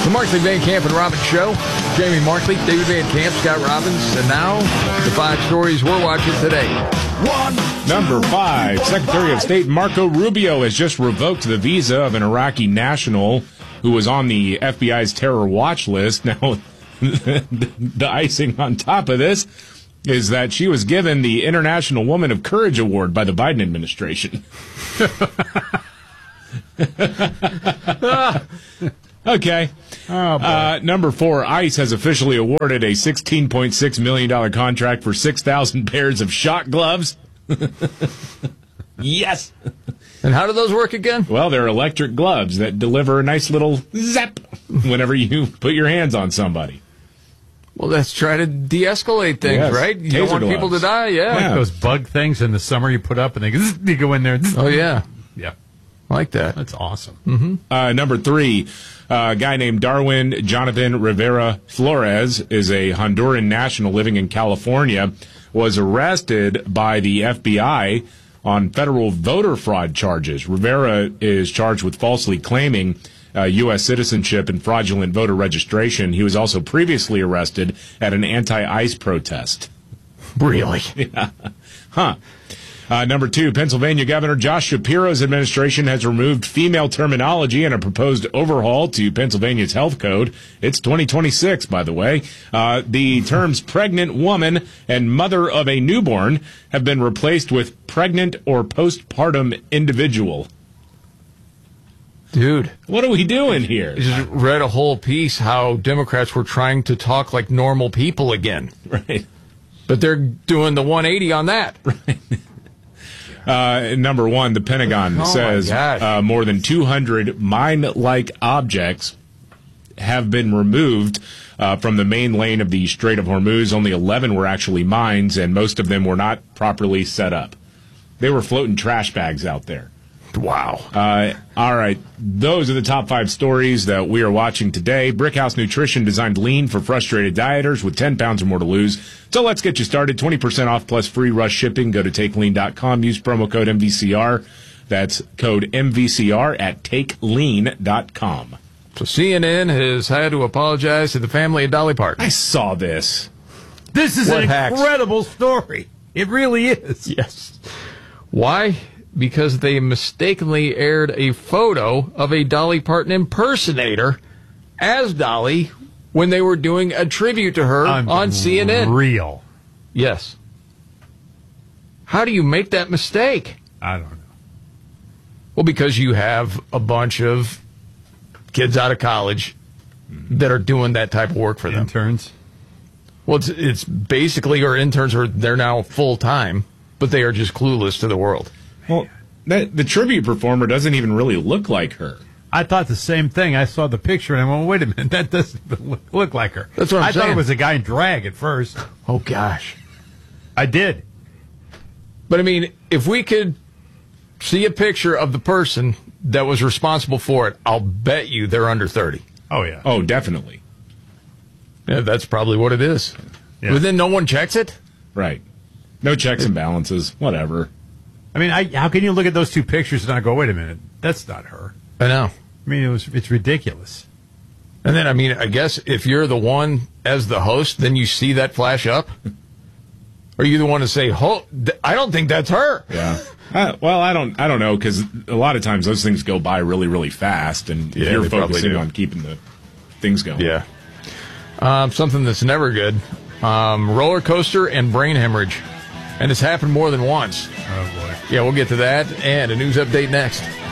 The Markley, Van Camp, and Robbins Show. Jamie Markley, David Van Camp, Scott Robbins, and now the 5 stories we're watching today. Number 5, Secretary of State Marco Rubio has just revoked the visa of an Iraqi national who was on the FBI's terror watch list. Now, the icing on top of this is that she was given the International Woman of Courage Award by the Biden administration. Okay. Number 4, ICE has officially awarded a $16.6 million contract for 6,000 pairs of shot gloves. Yes. And how do those work again? Well, they're electric gloves that deliver a nice little zap whenever you put your hands on somebody. Well, let's try to de-escalate things, Yes. right? You don't want people to die, Yeah. Like those bug things in the summer you put up and they go in there. Oh, yeah. Yeah. I like that. That's awesome. Number 3, a guy named Darwin Jonathan Rivera Flores is a Honduran national living in California, was arrested by the FBI on federal voter fraud charges. Rivera is charged with falsely claiming U.S. citizenship and fraudulent voter registration. He was also previously arrested at an anti-ICE protest. Really? Yeah. Huh. Number 2, Pennsylvania Governor Josh Shapiro's administration has removed female terminology in a proposed overhaul to Pennsylvania's health code. It's 2026, by the way. The terms pregnant woman and mother of a newborn have been replaced with pregnant or postpartum individual. Dude. What are we doing here? I just read a whole piece how Democrats were trying to talk like normal people again. Right. But they're doing the 180 on that. Number 1, the Pentagon says more than 200 mine-like objects have been removed from the main lane of the Strait of Hormuz. Only 11 were actually mines, and most of them were not properly set up. They were floating trash bags out there. Wow. All right. Those are the top 5 stories that we are watching today. Brickhouse Nutrition designed lean for frustrated dieters with 10 pounds or more to lose. So let's get you started. 20% off plus free rush shipping. Go to takelean.com. Use promo code MVCR. That's code MVCR at takelean.com. So CNN has had to apologize to the family of Dolly Parton. I saw this. This is What an hacks? incredible story. It really is. Yes. Why? Because they mistakenly aired a photo of a Dolly Parton impersonator as Dolly when they were doing a tribute to her on CNN. Real. Yes. How do you make that mistake? I don't know. Well, because you have a bunch of kids out of college that are doing that type of work for them. Interns. Well, it's basically, or interns they're now full-time, but they are just clueless to the world. Well, the tribute performer doesn't even really look like her. I thought the same thing. I saw the picture and I went, wait a minute, that doesn't look like her. That's what I'm I saying. thought it was a guy in drag at first. Oh, gosh. I did. But, I mean, if we could see a picture of the person that was responsible for it, I'll bet you they're under 30. Oh, yeah. Oh, definitely. Yeah, that's probably what it is. Yeah. But then no one checks it? Right. No checks and balances. Whatever. I mean, how can you look at those 2 pictures and not go, wait a minute, that's not her? I know. I mean, it's ridiculous. And then, I mean, I guess if you're the one as the host, then you see that flash up? Are you the one to say, I don't think that's her? Yeah. Well, I don't know, because a lot of times those things go by really, really fast, and Yeah, you're they probably focusing do. on keeping the things going. Yeah. Something that's never good. Roller coaster and brain hemorrhage. And it's happened more than once. Oh, boy. Yeah, we'll get to that and a news update next.